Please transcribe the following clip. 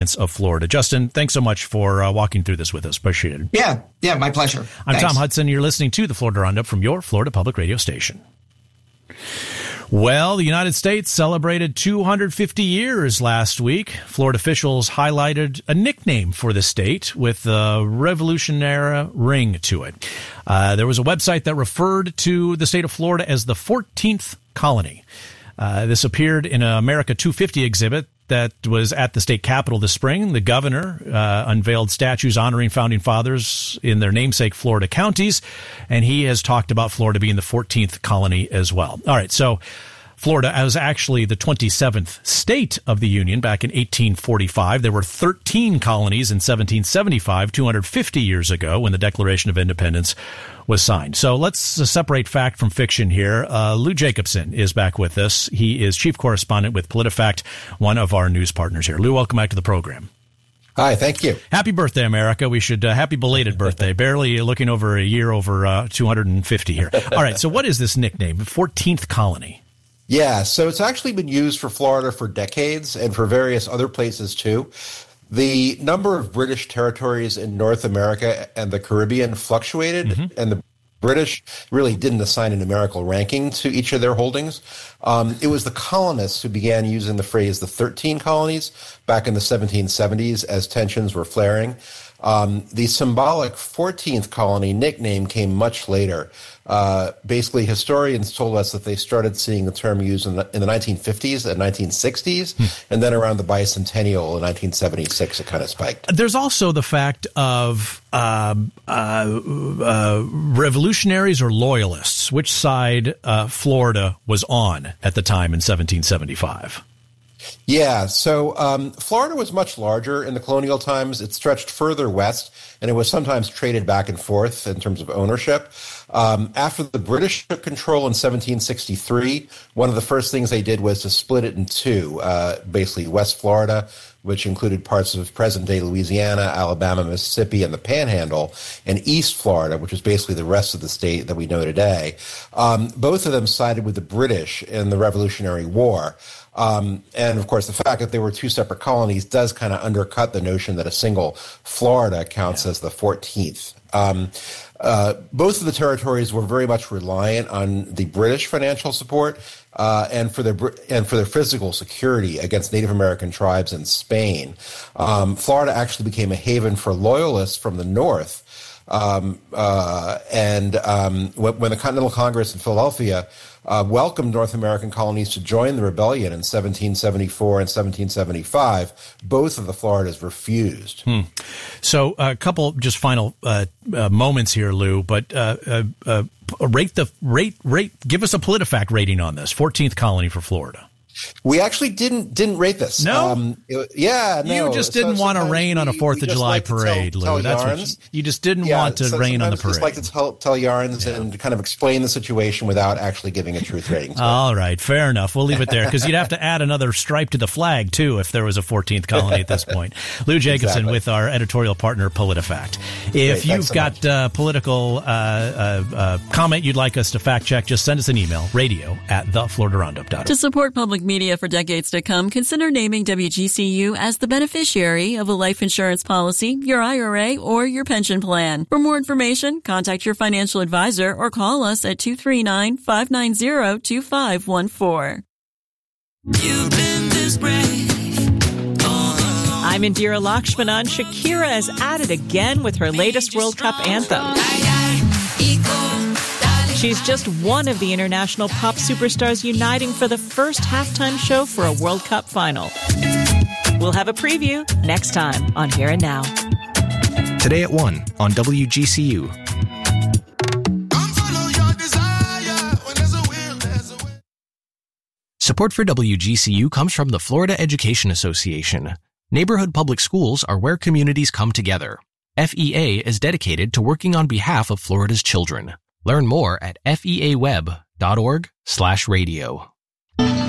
of Florida. Justin, thanks so much for walking through this with us. Appreciate it. Yeah, my pleasure. I'm Tom Hudson. You're listening to the Florida Roundup from your Florida Public Radio station. Well, the United States celebrated 250 years last week. Florida officials highlighted a nickname for the state with a Revolutionary ring to it. There was a website that referred to the state of Florida as the 14th colony. This appeared in an America 250 exhibit that was at the state capitol this spring. The governor unveiled statues honoring founding fathers in their namesake Florida counties, and he has talked about Florida being the 14th colony as well. All right, so Florida was actually the 27th state of the Union back in 1845. There were 13 colonies in 1775, 250 years ago, when the Declaration of Independence was signed. So let's separate fact from fiction here. Lou Jacobson is back with us. He is chief correspondent with PolitiFact, one of our news partners here. Lou, welcome back to the program. Hi, thank you. Happy birthday, America. We should, happy belated birthday. Barely looking over a year over 250 here. All right, so what is this nickname, 14th colony? Yeah, so it's actually been used for Florida for decades and for various other places too. The number of British territories in North America and the Caribbean fluctuated, and the British really didn't assign a numerical ranking to each of their holdings. It was the colonists who began using the phrase the 13 colonies back in the 1770s as tensions were flaring. The symbolic 14th colony nickname came much later. Basically, historians told us that they started seeing the term used in the 1950s and 1960s, and then around the bicentennial in 1976, it kind of spiked. There's also the fact of revolutionaries or loyalists. Which side Florida was on at the time in 1775? Yeah, so Florida was much larger in the colonial times. It stretched further west, and it was sometimes traded back and forth in terms of ownership. After the British took control in 1763, one of the first things they did was to split it in two, basically West Florida, which included parts of present-day Louisiana, Alabama, Mississippi, and the Panhandle, and East Florida, which is basically the rest of the state that we know today. Both of them sided with the British in the Revolutionary War. And, of course, the fact that they were two separate colonies does kind of undercut the notion that a single Florida counts as the 14th. Both of the territories were very much reliant on the British financial support and for their physical security against Native American tribes in Spain. Florida actually became a haven for loyalists from the north. When the Continental Congress in Philadelphia welcomed North American colonies to join the rebellion in 1774 and 1775, both of the Floridas refused. So a couple just final moments here, Lou, but give us a PolitiFact rating on this 14th colony for Florida. We actually didn't rate this. No? No. You just didn't want to rain on a 4th of July parade, Lou. That's what you just didn't want to rain on the parade. Just like to tell yarns and kind of explain the situation without actually giving a truth rating. All right, fair enough. We'll leave it there because you'd have to add another stripe to the flag, too, if there was a 14th colony at this point. Lou Jacobson with our editorial partner, PolitiFact. If you've got political comment you'd like us to fact check, just send us an email, radio@thefloridaroundup.org. To support public media for decades to come, consider naming WGCU as the beneficiary of a life insurance policy, your IRA, or your pension plan. For more information, contact your financial advisor or call us at 239-590-2514. You've been this brave. I'm Indira Lakshmanan. Shakira is at it again with her latest World Cup anthem. She's just one of the international pop superstars uniting for the first halftime show for a World Cup final. We'll have a preview next time on Here and Now. Today at 1 on WGCU. Support for WGCU comes from the Florida Education Association. Neighborhood public schools are where communities come together. FEA is dedicated to working on behalf of Florida's children. Learn more at feaweb.org/radio.